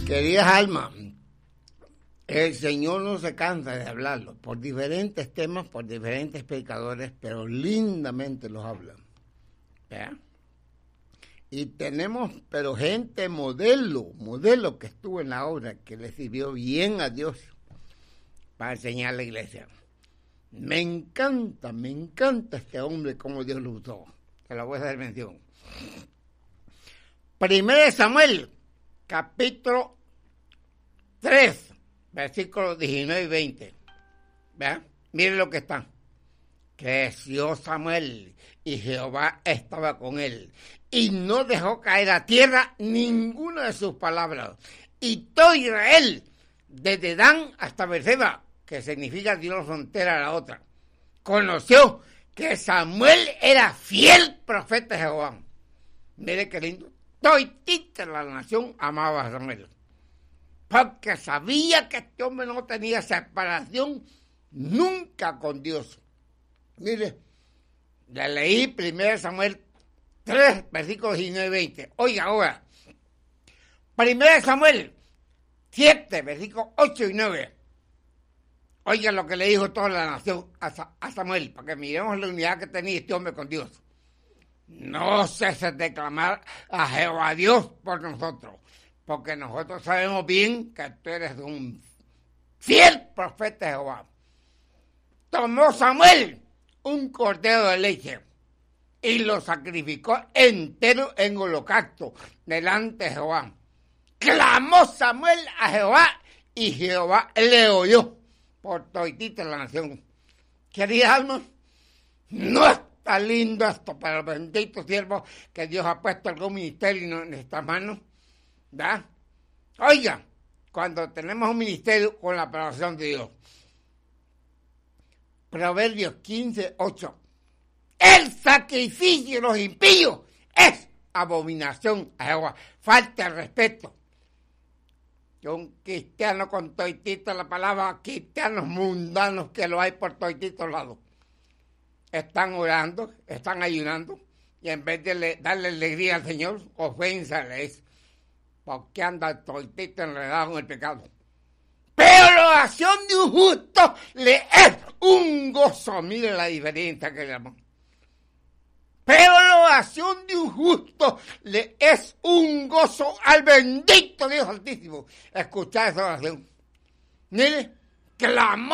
Queridas almas, el Señor no se cansa de hablarlo por diferentes temas, por diferentes predicadores, pero lindamente los habla. ¿Verdad? Y tenemos, pero gente modelo que estuvo en la obra, que le sirvió bien a Dios para enseñar a la iglesia. Me encanta este hombre, cómo Dios lo usó. Se lo voy a hacer mención. 1 Samuel, capítulo 3, versículos 19 y 20. ¿Vean? Miren lo que está. Creció Samuel y Jehová estaba con él y no dejó caer a tierra ninguna de sus palabras. Y todo Israel, desde Dan hasta Berseba, que significa de una frontera a la otra, conoció que Samuel era fiel profeta de Jehová. Mire qué lindo. Toditita la nación amaba a Samuel, porque sabía que este hombre no tenía separación nunca con Dios. Mire, le leí 1 Samuel 3, versículos 19 y 20. Oiga ahora, 1 Samuel 7, versículos 8 y 9. Oiga lo que le dijo toda la nación a Samuel, para que miremos la unidad que tenía este hombre con Dios. No ceses de clamar a Jehová Dios por nosotros, porque nosotros sabemos bien que tú eres un fiel profeta de Jehová. Tomó Samuel un cordero de leche y lo sacrificó entero en holocausto delante de Jehová. Clamó Samuel a Jehová y Jehová le oyó por toditita la nación. Queridas almas, no está lindo esto para los benditos siervos que Dios ha puesto algún ministerio en estas manos, ¿verdad? Oiga, cuando tenemos un ministerio con la aprobación de Dios. Proverbios 15, 8. El sacrificio de los impíos es abominación a Jehová. Falta de respeto. Un cristiano con toitito, la palabra cristianos mundanos que lo hay por toititos lados. Están orando, están ayunando, y en vez de darle alegría al Señor, ofénsales, porque anda toitito enredado en el pecado. Pero la oración de un justo le es un gozo. Mire la diferencia que le damos. Pero la oración de un justo le es un gozo al bendito Dios Altísimo. Escuchad esa oración. Mire, clamó